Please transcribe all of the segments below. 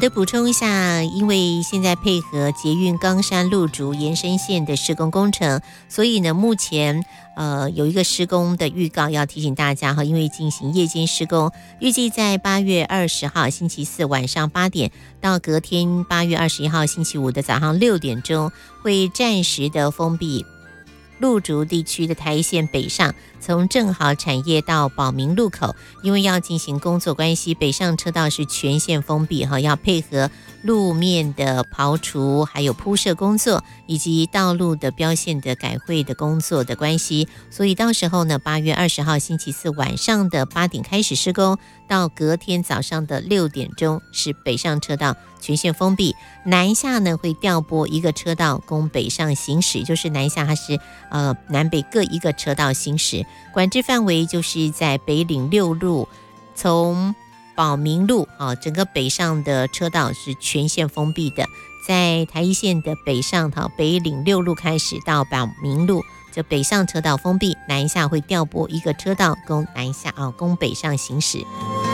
的，补充一下，因为现在配合捷运冈山路竹延伸线的施工工程，所以呢，目前有一个施工的预告要提醒大家哈，因为进行夜间施工，预计在8月20号星期四晚上8点到隔天8月21号星期五的早上6点钟，会暂时的封闭路竹地区的台一线北上，从正好产业到保民路口，因为要进行工作关系，北上车道是全线封闭哈，要配合路面的刨除，还有铺设工作，以及道路的标线的改绘的工作的关系，所以到时候呢，8月20号星期四晚上的8点开始施工，到隔天早上的6点钟是北上车道全线封闭，南下呢会调拨一个车道供北上行驶，就是南下它是南北各一个车道行驶，管制范围就是在北岭6路，从保民路整个北上的车道是全线封闭的，在台一线的北上北岭6路开始到保民路，这北上车道封闭，南下会调拨一个车道供南下供北上行驶。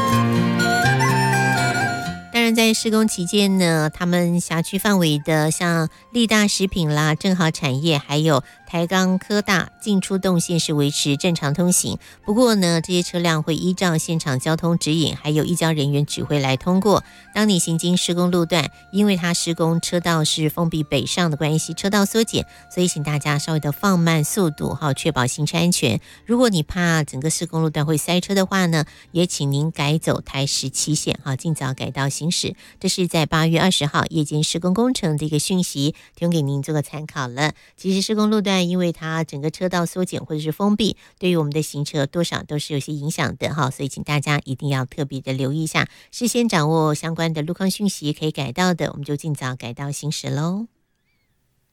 当然在施工期间呢，他们辖区范围的像立大食品啦、正好产业还有台钢科大进出动线是维持正常通行，不过呢，这些车辆会依照现场交通指引还有移交人员指挥来通过。当你行经施工路段，因为它施工车道是封闭北上的关系，车道缩减，所以请大家稍微的放慢速度确保行车安全。如果你怕整个施工路段会塞车的话呢，也请您改走台17线尽早改道行驶。这是在8月20号夜间施工工程的一个讯息，提供给您做个参考了。其实施工路段因为它整个车道缩减或者是封闭，对于我们的行车多少都是有些影响的所以请大家一定要特别的留意一下，事先掌握相关的路况讯息，可以改道的我们就尽早改道行驶咯。